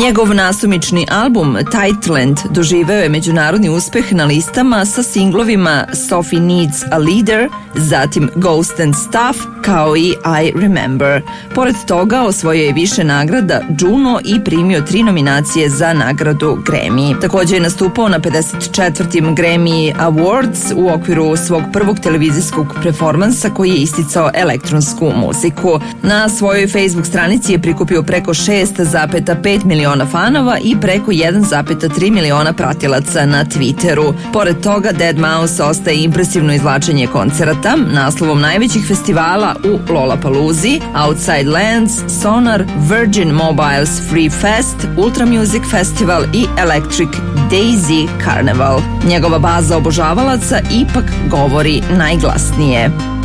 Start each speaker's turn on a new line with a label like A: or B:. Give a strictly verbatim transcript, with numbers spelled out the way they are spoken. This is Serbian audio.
A: Njegov nasumični album Tightland doživeo je međunarodni uspeh na listama sa singlovima Sophie Needs a Leader, zatim Ghost and Stuff, kao i I Remember. Pored toga osvojio je više nagrada Juno i primio tri nominacije za nagradu Grammy. Također je nastupao na pedeset četvrtim Grammy Awards u okviru svog prvog televizijskog performansa koji je isticao elektronsku muziku. Na svojoj Facebook stranici je prikupio preko šest zarez pet miliona fanova i preko jedan zarez tri miliona pratilaca na Twitteru. Pored toga, deadmau5 ostaje impresivno izvlačenje koncerata naslovom najvećih festivala u Lollapaloozi, Outside Lands, Sonar, Virgin Mobile's Free Fest, Ultra Music Festival i Electric Daisy Carnival. Njegova baza obožavalaca ipak govori najglasnije.